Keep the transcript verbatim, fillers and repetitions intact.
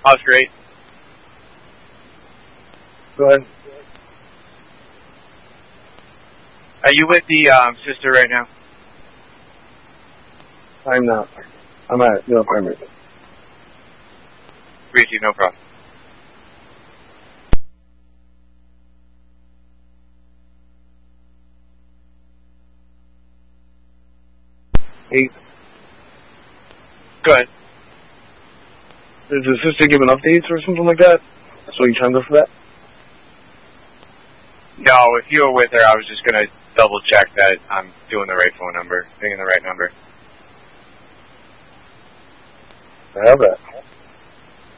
Oscar eight. Go ahead. Are you with the um, sister right now? I'm not. I'm at the apartment. Reaching, no problem. Eight. Go ahead. Does the sister give an update or something like that? So you chimed up for that? No, if you were with her, I was just going to double check that I'm doing the right phone number, thinking the right number. I have that.